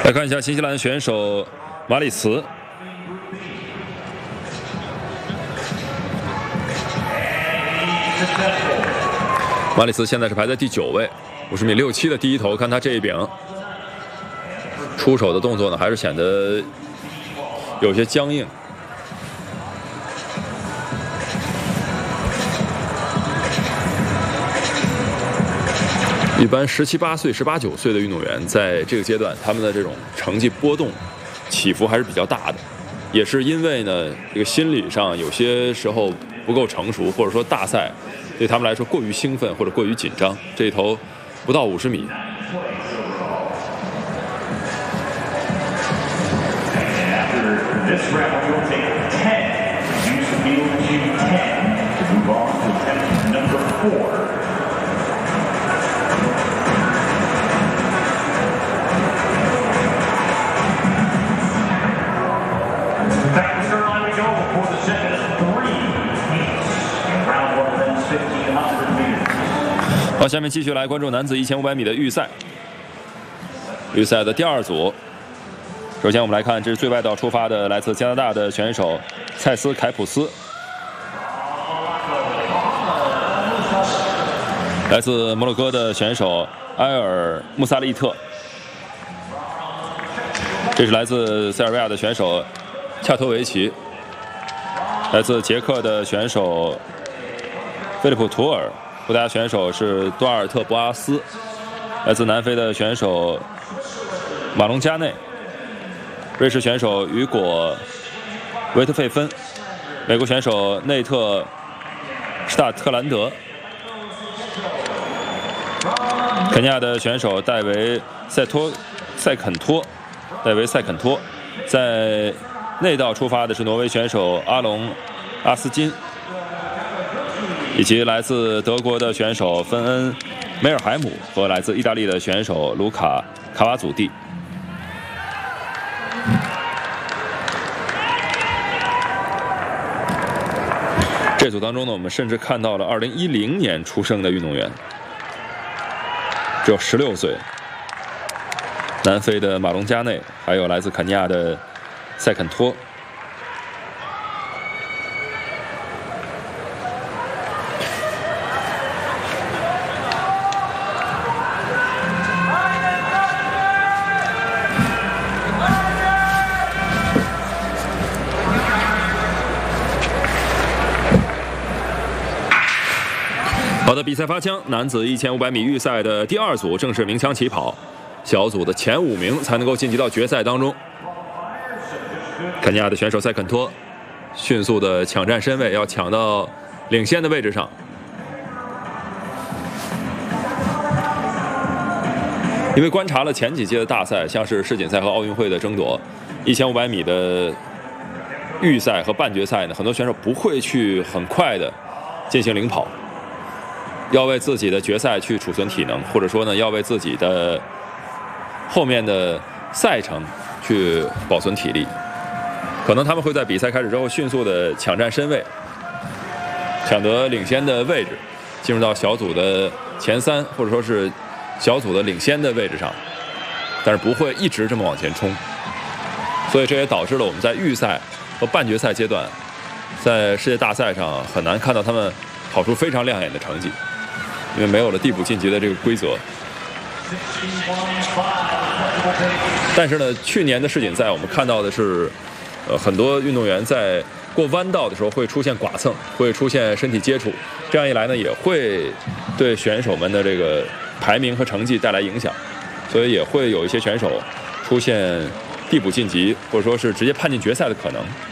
来看一下新西兰选手马里茨。马里茨现在是排在第9位，50米67的第一头。看他这一柄，出手的动作呢，还是显得有些僵硬。一般17、18岁、18、19岁的运动员，在这个阶段，他们的这种成绩波动、起伏还是比较大的，也是因为呢，这个心理上有些时候不够成熟，或者说大赛对他们来说过于兴奋或者过于紧张。这一头不到50米。好，下面继续来关注男子1500米的预赛。预赛的第2组，首先我们来看，这是最外道出发的来自加拿大的选手蔡斯凯普斯，来自摩洛哥的选手埃尔穆萨利特，这是来自塞尔维亚的选手恰托维奇，来自捷克的选手菲利普图尔。布达选手是多尔特博阿斯，来自南非的选手马龙加内，瑞士选手雨果维特费芬，美国选手内特施塔特兰德，肯尼亚的选手戴维塞肯托，在内道出发的是挪威选手阿隆阿斯金。以及来自德国的选手芬恩梅尔海姆和来自意大利的选手卢卡卡瓦祖蒂。这组当中呢，我们甚至看到了2010年出生的运动员，只有16岁，南非的马龙加内，还有来自肯尼亚的塞肯托。好的，比赛发枪，男子1500米预赛的第2组正式鸣枪起跑，小组的前5名才能够晋级到决赛当中。肯尼亚的选手塞肯托迅速的抢占身位，要抢到领先的位置上。因为观察了前几届的大赛，像是世锦赛和奥运会的争夺，1500米的预赛和半决赛呢，很多选手不会去很快的进行领跑。要为自己的决赛去储存体能，或者说呢，要为自己的后面的赛程去保存体力。可能他们会在比赛开始之后迅速的抢占身位，抢得领先的位置，进入到小组的前3，或者说是小组的领先的位置上，但是不会一直这么往前冲。所以这也导致了我们在预赛和半决赛阶段，在世界大赛上很难看到他们跑出非常亮眼的成绩。因为没有了递补晋级的这个规则，但是呢，去年的世锦赛我们看到的是，很多运动员在过弯道的时候会出现剐蹭，会出现身体接触，这样一来呢，也会对选手们的这个排名和成绩带来影响，所以也会有一些选手出现递补晋级，或者说是直接判进决赛的可能。